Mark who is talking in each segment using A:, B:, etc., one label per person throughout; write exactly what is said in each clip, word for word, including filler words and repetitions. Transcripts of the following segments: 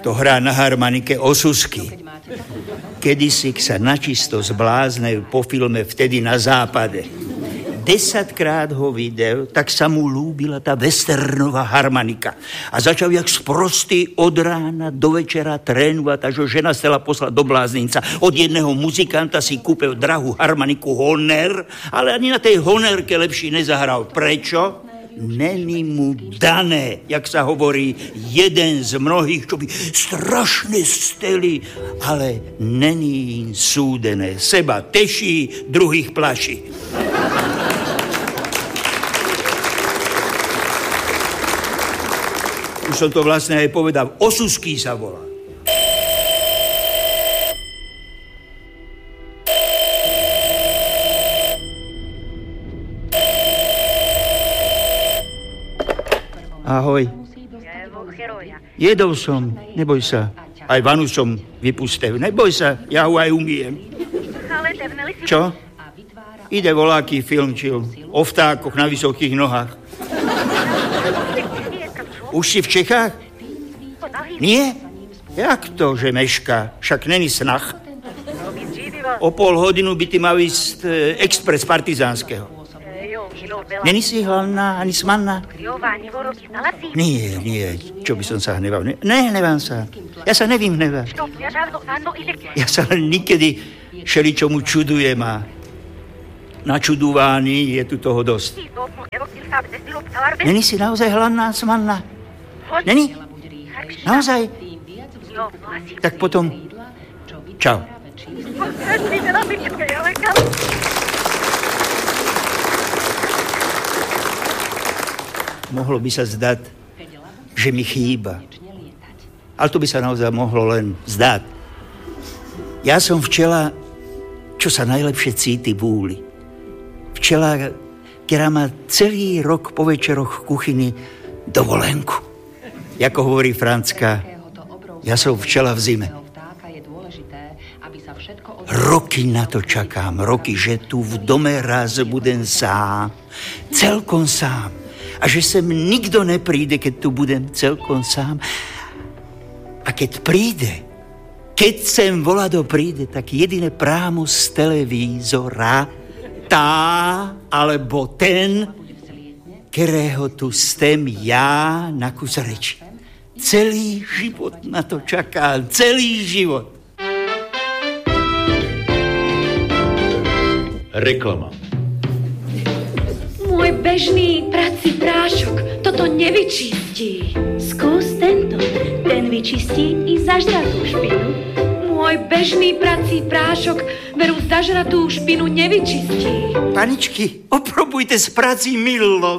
A: To hrá na harmonike Osusky. Kedysi sa načisto zbláznil po filme Vtedy na západe. Desaťkrát ho videl, tak sa mu ľúbila tá westernová harmonika. A začal jak sprostý od rána do večera trénovať, a že žena chcela poslať do bláznica. Od jedného muzikanta si kúpil drahú harmoniku Honer, ale ani na tej Honerke lepší nezahral. Prečo? Není mu dané, jak sa hovorí, jeden z mnohých, čo by strašne steli, ale není im súdené. Seba teší, druhých plaší. Už som to vlastne aj povedal. Osusky sa volá. Ahoj. Jedol som, neboj sa. Aj vanu som vypustil. Neboj sa, ja ho aj umiem. Čo? Ide voláky filmčil o vtákoch na vysokých nohách. Už si v Čechách? Nie? Jak to, že meška? Však není snah. O pol hodinu by ty mal ísť e, expres partizánskeho. Není si hlavná, ani smanná? Nie, nie, čo by som sa hneval. Ne, nehnevám sa. Ja sa nevím hnevať. Ja sa len nikedy všeličomu čudujem a načudovaný je tu toho dosť. Není si naozaj hlavná, smanná? Není? Naozaj? Tak potom čau. Mohlo by sa zdať, že mi chýba. Ale to by sa naozaj mohlo len zdať. Ja som včela, čo sa najlepšie cíti v úli. Včela, ktorá má celý rok po večeroch v kuchyni dovolenku. Jako hovorí Francka, ja som včela v zime. Roky na to čakám, roky, že tu v dome raz budem sám, celkom sám. A že sem nikto nepríde, keď tu budem celkom sám. A keď príde, keď sem volado príde, tak jediné prámo z televízora, tá alebo ten, ktorého tu stem ja na kus reči. Celý život na to čakám, celý život.
B: Reklama.
C: Môj bežný prací prášok toto nevyčistí.
D: Skús tento, ten vyčistí i zažratú špinu.
C: Môj bežný prací prášok veru zažratú špinu nevyčistí.
A: Paničky, oprobujte s pracím mydlom.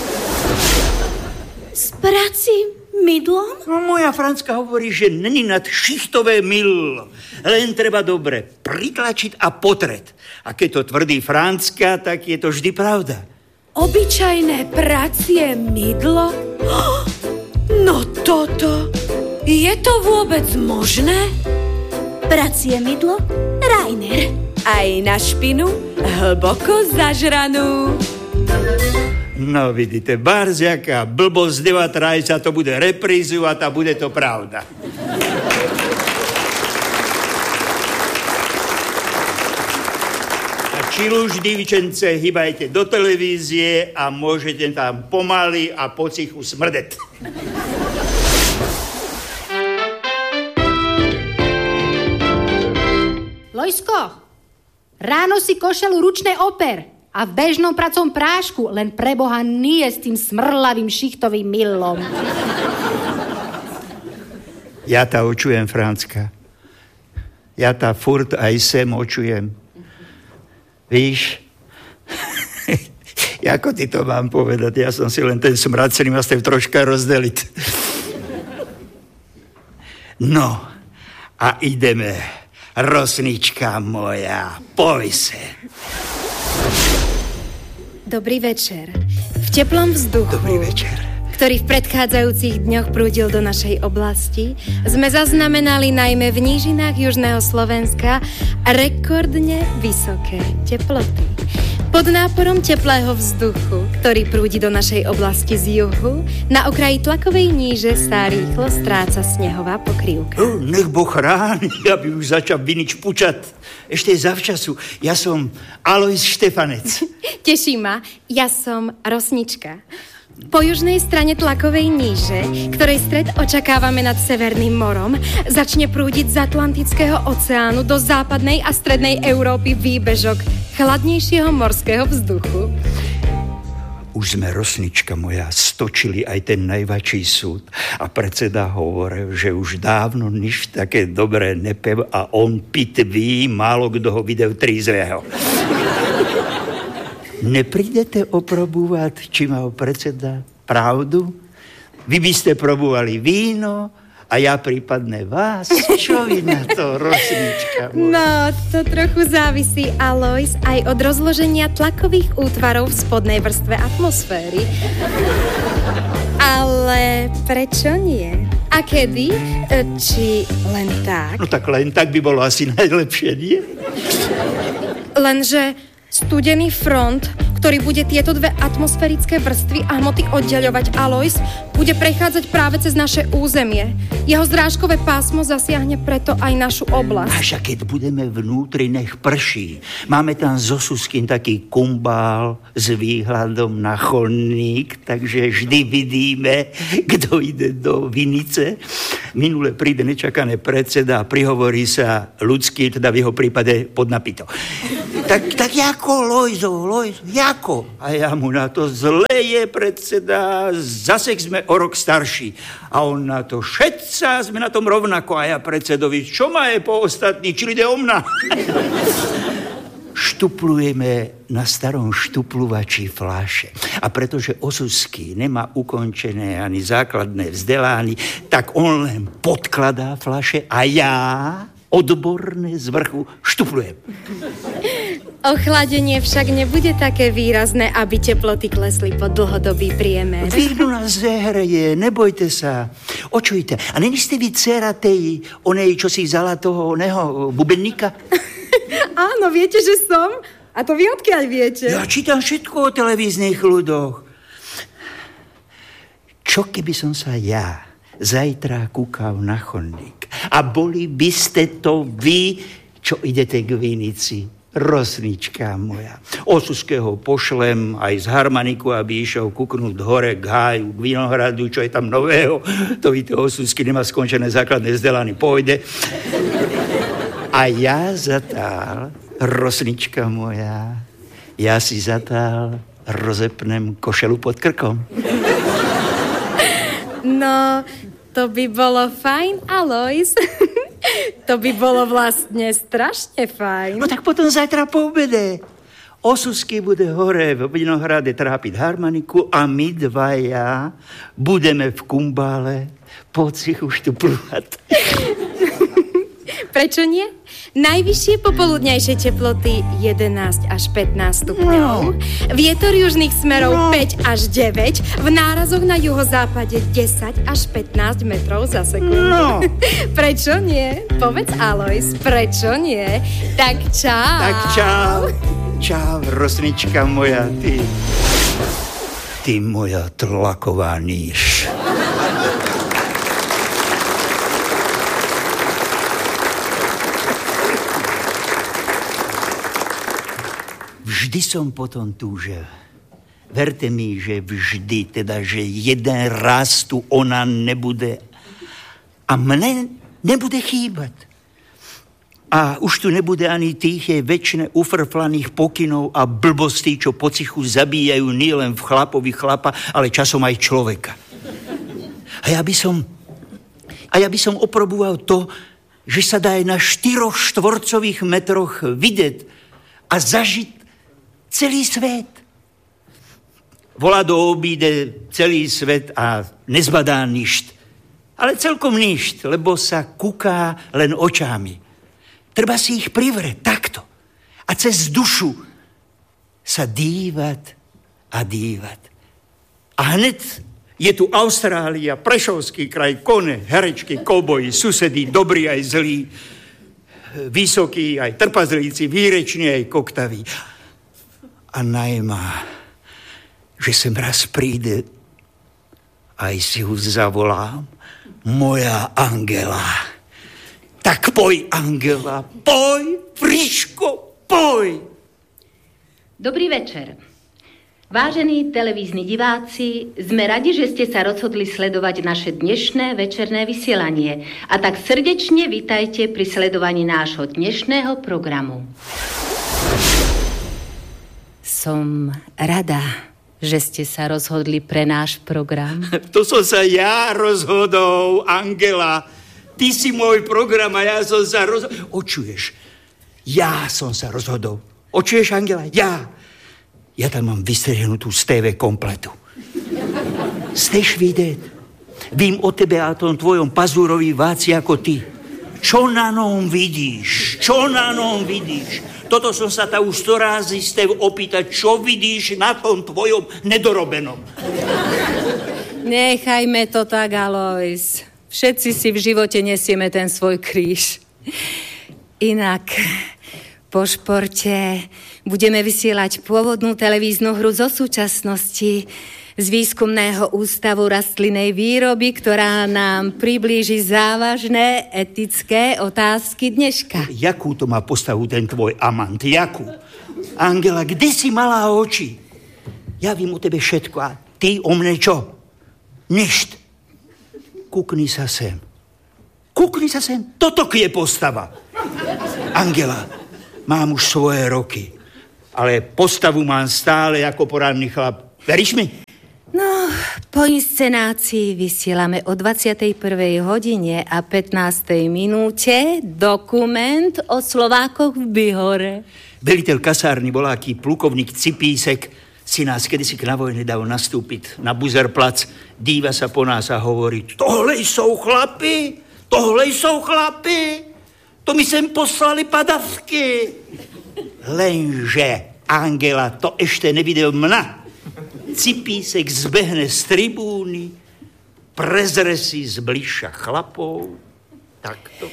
D: S pracím mydlom?
A: No, moja Francka hovorí, že není nad šichtové mydlo. Len treba dobre pritlačiť a potreť. A keď to tvrdí Francka, tak je to vždy pravda.
C: Obyčajné pracie mydlo? No toto, je to vôbec možné?
D: Pracie mydlo Rainer.
C: Aj na špinu hlboko zažranú.
A: No vidíte, barziaká blbosť devatrajca, to bude reprízovať a bude to pravda. Čiluž, dievčence, hýbajte do televízie a môžete tam pomaly a pocichu smrdeť.
E: Lojsko, ráno si košelu ručnej oper a v bežnom pracom prášku, len preboha nie s tým smrlavým šichtovým mylom.
A: Ja tá očujem, Francka. Ja tá furt aj sem očujem. Víš, ako ti to mám povedať? Ja som si len ten smrad celý mastev troška rozdeliť. No, a ideme, rosnička moja, povise.
F: Dobrý večer. V teplom vzduchu,
A: Dobrý večer.
F: ktorý v predchádzajúcich dňoch prúdil do našej oblasti, sme zaznamenali najmä v nížinách južného Slovenska rekordne vysoké teploty. Pod náporom teplého vzduchu, ktorý prúdi do našej oblasti z juhu. Na okraji tlakovej níže sa rýchlo stráca snehová pokrývka.
A: Oh, nech Boh chráni, aby už začal vinič pučať. Ešte je zavčasu. Ja som Alojz Štefanec.
F: Teší ma, ja som Rosnička. Po južnej strane tlakovej níže, ktorej stred očakávame nad Severným morom, začne prúdiť z Atlantického oceánu do západnej a strednej Európy výbežok chladnejšieho morského vzduchu.
A: Už sme, Rosnička moja, stočili aj ten najväčší súd a predseda hovoril, že už dávno nič také dobré nepev a on pitvý, málo kdo ho videl trízvého. Neprídete oprobúvať, či mal predseda pravdu? Vy by ste probúvali víno a ja prípadne vás. Čo vy na to, Rosnička moja?
F: No, to trochu závisí, Alojz, aj od rozloženia tlakových útvarov v spodnej vrstve atmosféry. Ale prečo nie? A kedy? Či len tak?
A: No tak len tak by bolo asi najlepšie, nie?
F: Lenže studený front, ktorý bude tieto dve atmosférické vrstvy a hmoty oddeľovať, Alojz, bude prechádzať práve cez naše územie. Jeho zrážkové pásmo zasiahne preto aj našu oblasť.
A: Až a keď budeme vnútri, nech prší. Máme tam so Suským taký kumbál s výhľadom na chodník, takže vždy vidíme, kto ide do Vinice. Minule príde nečakané predseda a prihovorí sa ľudský, teda v jeho prípade podnapito. Tak, tak jako, Lojzo, Lojzo, jako? A ja mu na to, zle je predseda, zase sme o rok starší. A on na to, všetca sme na tom rovnako. A ja predsedovi, čo má je po ostatní, či ide o mna? Štuplujeme na starom štupluvači fľaše. A pretože Osusky nemá ukončené ani základné vzdelanie, tak on len podkladá fľaše a ja odborné z vrchu štuplujem.
F: Ochladenie však nebude také výrazné, aby teploty klesli pod dlhodobý priemer.
A: Víno nás zehreje, nebojte sa. Očujte, a není ste vy dcera tej, onej, čo si vzala toho oného bubenníka?
F: Áno, viete, že som. A to vy odkiaľ viete?
A: Ja čítam všetko o televíznych ľudoch. Čo keby som sa ja zajtra kúkal na chodník a boli by ste to vy, čo idete k Vinici? Rosnička moja. Osuského pošlem aj z harmaniku, aby išiel kúknúť hore k háju, k vinohradu, čo je tam nového. To víte, Osusky nemá skončené základné vzdelanie, pôjde. A ja zatál, Rosnička moja, ja si zatál rozepnem košelu pod krkom.
F: No, to by bolo fajn, Alojz. To by bolo vlastne strašne fajn.
A: No tak potom zajtra po obede. Osusky bude hore v vinohrade trápiť harmoniku a my dvaja budeme v kumbále po cichu štupľovať.
F: Prečo nie? Najvyššie popoludňajšie teploty jedenásť až pätnásť stupňov. No. Vietor južných smerov no. päť až deväť. V nárazoch na juhozápade desať až pätnásť metrov za sekundu. No. Prečo nie? Povedz, Alojz, prečo nie? Tak čau.
A: Tak čau. Čau, Rosnička moja, ty. Ty moja tlaková níž. Vždy som potom túžil. Verte mi, že vždy, teda, že jeden raz tu ona nebude a mne nebude chýbať. A už tu nebude ani tých väčšine ufrflaných pokynov a blbostí, čo po cichu zabíjajú nielen v chlapovi chlapa, ale časom aj človeka. A ja by som, a ja by som oproboval to, že sa dá aj na štyroch štvorcových metroch vidieť a zažiť celý svet. Volá do obíde celý svet a nezbadá ništ. Ale celkom ništ, lebo sa kúká len očami. Treba si ich privreť takto. A cez dušu sa dívať a dívať. A hned je tu Austrália, Prešovský kraj, kone, herečky, kouboji, susedy, dobrí aj zlí, vysokí aj trpazlíci, výreční aj koktaví. A najmá, že sem raz príde, aj si ju zavolám, moja Angela. Tak poj, Angela, poj, Friško, poj.
D: Dobrý večer. Vážení televízni diváci, sme radi, že ste sa rozhodli sledovať naše dnešné večerné vysielanie. A tak srdečne vitajte pri sledovaní nášho dnešného programu. Som rada, že ste sa rozhodli pre náš program.
A: To som sa ja rozhodol, Angela. Ty si môj program a ja som sa rozhodol. Očuješ? Ja som sa rozhodol. Očuješ, Angela? Ja. Ja tam mám vystrihnutú z té vé kompletu. Steš vidieť? Vím o tebe a tom tvojom pazúrovi váci ako ty. Čo na nom vidíš? Čo na nom vidíš? Toto som sa ta už sto rázy stev opýtať, čo vidíš na tom tvojom nedorobenom.
D: Nechajme to tak, Alois. Všetci si v živote nesieme ten svoj kríž. Inak, po športe budeme vysielať pôvodnú televíznu hru zo súčasnosti z Výskumného ústavu rastlinnej výroby, ktorá nám priblíži závažné etické otázky dneška.
A: Jakú to má postavu ten tvoj amant? Jakú? Angela, kde si mala oči? Ja vím o tebe všetko a ty o mne čo? Ništ. Kukni sa sem. Kukni sa sem. Toto je postava. Angela, mám už svoje roky, ale postavu mám stále ako poradný chlap. Veríš mi?
D: No, po inscenácii vysielame o dvadsiatej prvej hodine a pätnástej minúte dokument o Slovákoch v Bihore.
A: Veliteľ kasárny bol aký plukovník Cipísek, si nás kedysi na vojne dal nastúpiť na Buzerplac, díva sa po nás a hovorí: tohle sú chlapi, tohle sú chlapi, to mi sem poslali padavky. Lenže Angela to ešte nevidel mna. Cipísek zbehne z tribúny, prezre si zbližša chlapov, takto.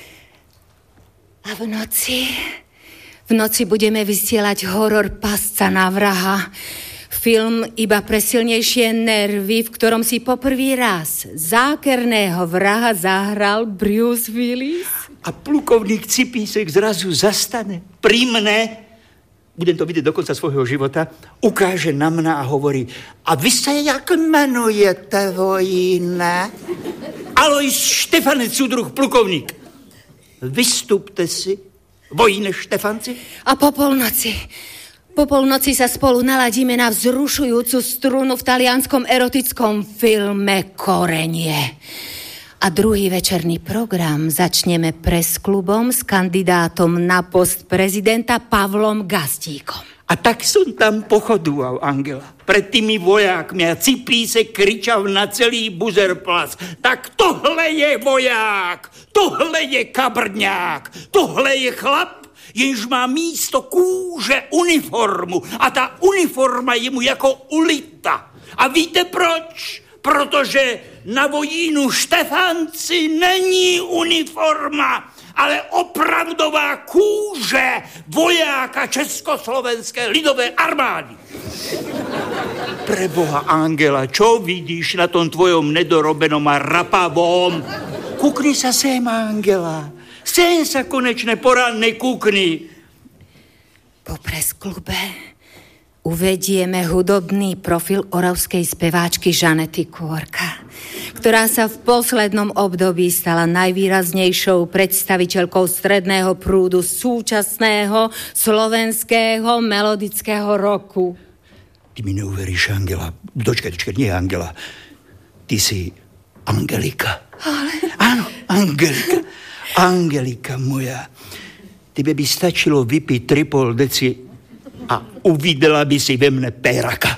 D: A v noci, v noci budeme vysielať horor Pasca na vraha. Film iba pre silnejšie nervy, v ktorom si poprvý raz zákerného vraha zahral Bruce Willis.
A: A plukovník Cipísek zrazu zastane pri mne, budem to vidieť do konca svojho života, ukáže na mňa a hovorí: a vy sa jak menujete, vojine? Alois Štefanec, súdruh plukovník. Vystúpte si, vojine Štefanci.
D: A po polnoci, po polnoci sa spolu naladíme na vzrušujúcu strunu v talianskom erotickom filme Korenie. A druhý večerný program začneme presklubom s kandidátom na post prezidenta Pavlom Gastíkom.
A: A tak som tam pochodoval, Angela, pred tými vojákmi a Cipísek kričal na celý Buzerplac: tak tohle je voják, tohle je kabrňák, tohle je chlap, jenž má místo kůže uniformu a ta uniforma je mu jako ulita. A víte proč? Protože na vojínu Štefanci není uniforma, ale opravdová kůže vojáka Československé lidové armády. Preboha, Angela, čo vidíš na tom tvojom nedorobenom a rapavom? Kukni sa sem, Angela. Sem sa konečne poradne kukni.
D: Po presklube uvedieme hudobný profil oravskej speváčky Žanety Kôrka, ktorá sa v poslednom období stala najvýraznejšou predstaviteľkou stredného prúdu súčasného slovenského melodického roku.
A: Ty mi neuveríš, Angela. Dočkaj, dočkaj, nie Angela. Ty si Angelika.
D: Ale...
A: Áno, Angelika. Angelika moja. Tebe by stačilo vypiť tri pol deci a uvidela by si ve mne péraka.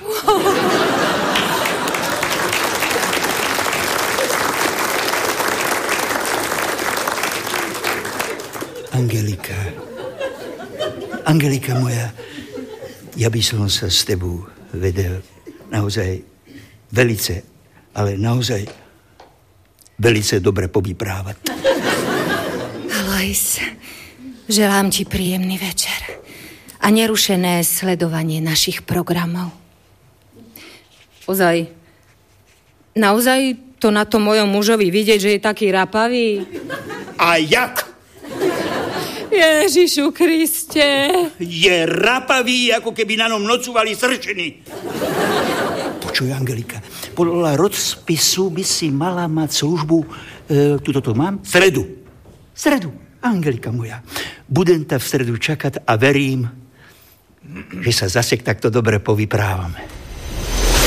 A: Angelika. Angelika moja, ja by som sa s tebou vedel naozaj velice, ale naozaj velice dobre povyprávať.
D: Alois, želám ti príjemný večer a nerušené sledovanie našich programov. Ozaj, naozaj to na tom mojom mužovi vidieť, že je taký rapavý?
A: A jak?
D: Ježišu Kriste.
A: Je rapavý, ako keby na ňom nocúvali srčiny. Počuj, Angelika, podľa rozpisu by si mala mať službu, e, tuto to mám, v stredu. V stredu, Angelika moja. Budem ta v stredu čakať a verím, že sa zase takto dobre povyprávame.